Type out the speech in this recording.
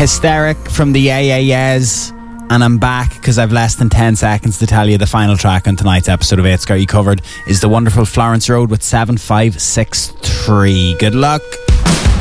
Hysteric from the Yeah Yeah Yeahs. And I'm back because I've less than 10 seconds to tell you the final track on tonight's episode of 8's Got You Covered is the wonderful Florence Road with 7563. Good luck.